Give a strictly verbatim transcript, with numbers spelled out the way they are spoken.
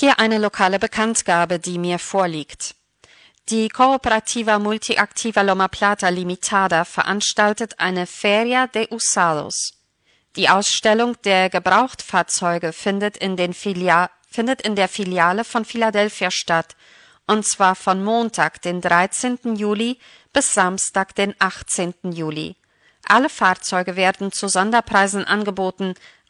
Hier eine lokale Bekanntgabe, die mir vorliegt. Die Cooperativa Multiactiva Loma Plata Limitada veranstaltet eine Feria de Usados. Die Ausstellung der Gebrauchtfahrzeuge findet in, den Filia findet in der Filiale von Philadelphia statt, und zwar von Montag, den dreizehnten Juli bis Samstag, den achtzehnten Juli. Alle Fahrzeuge werden zu Sonderpreisen angeboten,